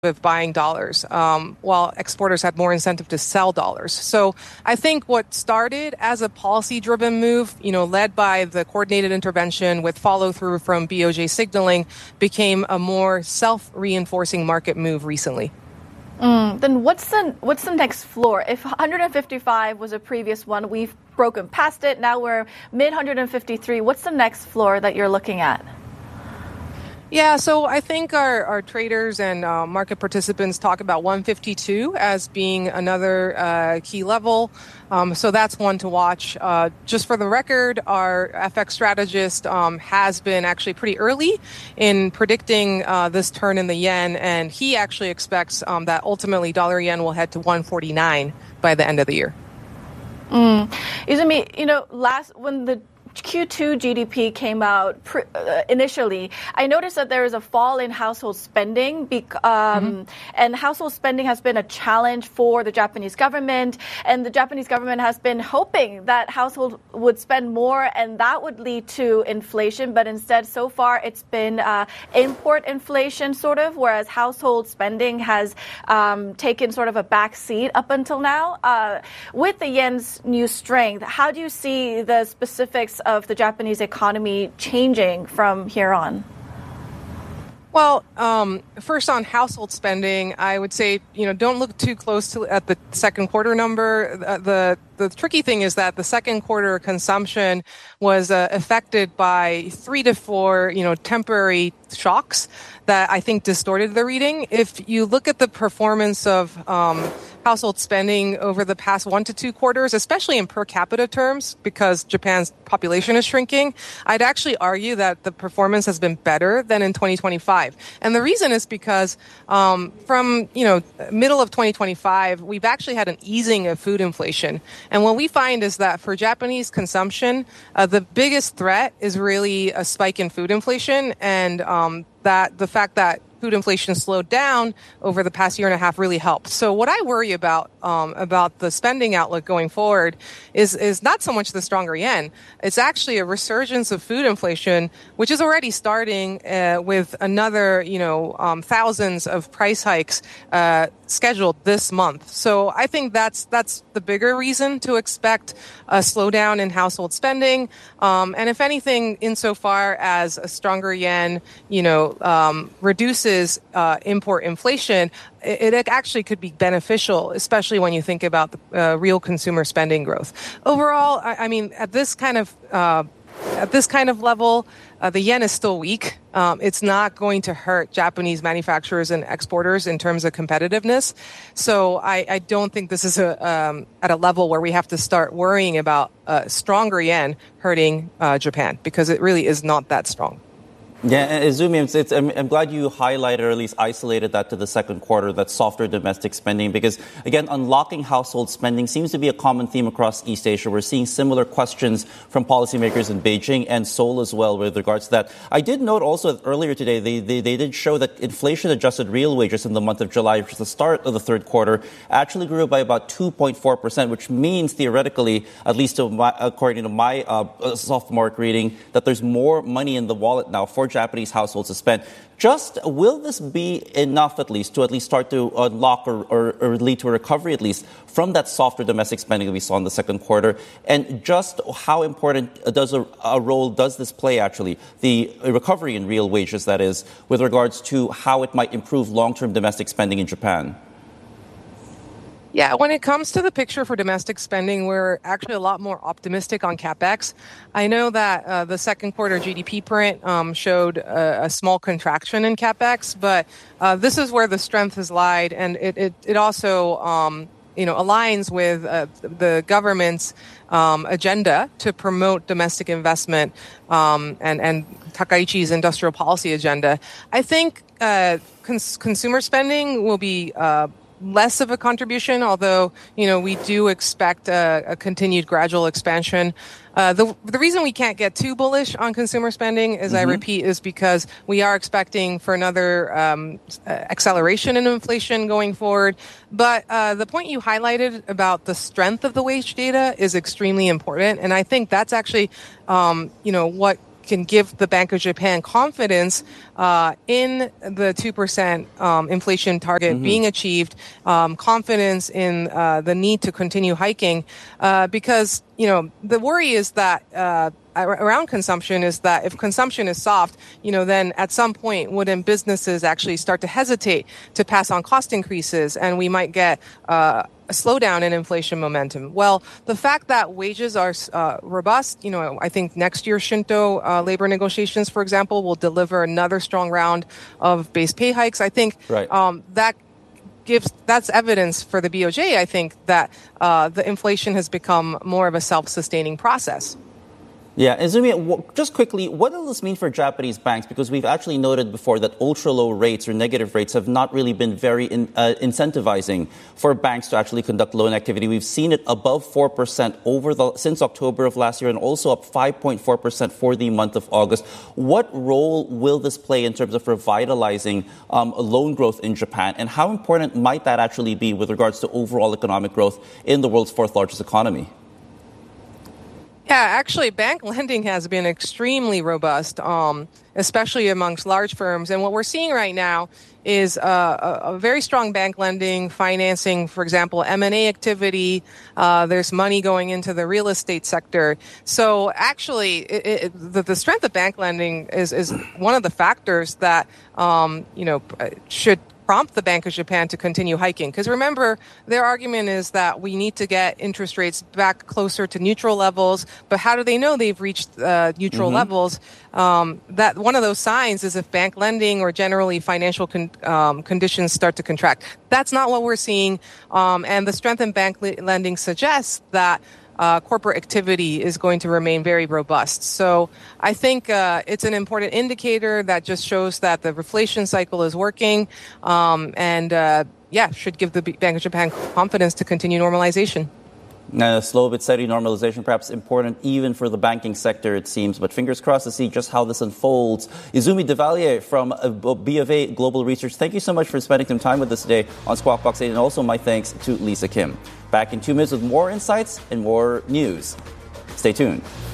of buying dollars, while exporters had more incentive to sell dollars. So I think what started as a policy-driven move, led by the coordinated intervention with follow-through from BOJ signaling, became a more self-reinforcing market move recently. Then what's the next floor? If 155 was a previous one, we've broken past it. Now we're mid 153. What's the next floor that you're looking at? Yeah, so I think our traders and market participants talk about 152 as being another key level. So that's one to watch. Just for the record, our FX strategist has been actually pretty early in predicting this turn in the yen, and he actually expects that ultimately dollar yen will head to 149 by the end of the year. Izumi, when the Q2 GDP came out initially, I noticed that there is a fall in household spending, and household spending has been a challenge for the Japanese government, and the Japanese government has been hoping that households would spend more and that would lead to inflation, but instead so far it's been import inflation sort of, whereas household spending has taken sort of a back seat up until now. With the yen's new strength, how do you see the specifics of the Japanese economy changing from here on? Well, first on household spending, I would say, don't look too close at the second quarter number. The tricky thing is that the second quarter consumption was affected by 3 to 4, temporary shocks that I think distorted the reading. If you look at the performance of household spending over the past 1 to 2 quarters, especially in per capita terms, because Japan's population is shrinking, I'd actually argue that the performance has been better than in 2025. And the reason is because from middle of 2025, we've actually had an easing of food inflation. And what we find is that for Japanese consumption, the biggest threat is really a spike in food inflation, and that the fact that food inflation slowed down over the past year and a half really helped. So what I worry about the spending outlook going forward is not so much the stronger yen. It's actually a resurgence of food inflation, which is already starting with another, thousands of price hikes scheduled this month. So I think that's the bigger reason to expect a slowdown in household spending. And if anything, insofar as a stronger yen, reduces import inflation, it actually could be beneficial, especially when you think about the real consumer spending growth. Overall, I mean, at this kind of level, the yen is still weak. It's not going to hurt Japanese manufacturers and exporters in terms of competitiveness. So I don't think this is at a level where we have to start worrying about stronger yen hurting Japan, because it really is not that strong. Yeah, Izumi, I'm glad you highlighted or at least isolated that to the second quarter, that softer domestic spending, because, again, unlocking household spending seems to be a common theme across East Asia. We're seeing similar questions from policymakers in Beijing and Seoul as well with regards to that. I did note also that earlier today, they did show that inflation-adjusted real wages in the month of July, which is the start of the third quarter, actually grew by about 2.4%, which means theoretically, at least according to my soft mark reading, that there's more money in the wallet now for Japanese households to spend. Will this be enough at least to start to unlock or lead to a recovery at least from that softer domestic spending that we saw in the second quarter? And just how important a role does this play actually, the recovery in real wages that is, with regards to how it might improve long-term domestic spending in Japan? Yeah, when it comes to the picture for domestic spending, we're actually a lot more optimistic on CapEx. I know that the second quarter GDP print showed a small contraction in CapEx, but this is where the strength has lied, and it also aligns with the government's agenda to promote domestic investment and Takaichi's industrial policy agenda. I think consumer spending will be less of a contribution, although, we do expect a continued gradual expansion. The reason we can't get too bullish on consumer spending, as I repeat, is because we are expecting for another acceleration in inflation going forward. But the point you highlighted about the strength of the wage data is extremely important. And I think that's actually, what can give the Bank of Japan confidence in the 2% inflation target being achieved, confidence in the need to continue hiking, because the worry is that around consumption is that if consumption is soft, then at some point wouldn't businesses actually start to hesitate to pass on cost increases, and we might get a slowdown in inflation momentum. Well, the fact that wages are robust, I think next year's Shinto labor negotiations, for example, will deliver another strong round of base pay hikes. I think that's evidence for the BOJ, I think, that the inflation has become more of a self-sustaining process. Yeah, Izumi, just quickly, what does this mean for Japanese banks? Because we've actually noted before that ultra-low rates or negative rates have not really been very incentivizing for banks to actually conduct loan activity. We've seen it above 4% since October of last year, and also up 5.4% for the month of August. What role will this play in terms of revitalizing loan growth in Japan, and how important might that actually be with regards to overall economic growth in the world's fourth largest economy? Yeah, actually, bank lending has been extremely robust, especially amongst large firms. And what we're seeing right now is a very strong bank lending, financing, for example, M&A activity. There's money going into the real estate sector. So actually, the strength of bank lending is one of the factors that should prompt the Bank of Japan to continue hiking. Because remember, their argument is that we need to get interest rates back closer to neutral levels. But how do they know they've reached neutral levels? That one of those signs is if bank lending or generally financial conditions start to contract. That's not what we're seeing. And the strength in bank lending suggests that corporate activity is going to remain very robust. So I think it's an important indicator that just shows that the reflation cycle is working, should give the Bank of Japan confidence to continue normalization. Slow but steady normalization, perhaps important even for the banking sector, it seems. But fingers crossed to see just how this unfolds. Izumi Devalier from BofA Global Research, thank you so much for spending some time with us today on Squawk Box 8. And also my thanks to Lisa Kim. Back in 2 minutes with more insights and more news. Stay tuned.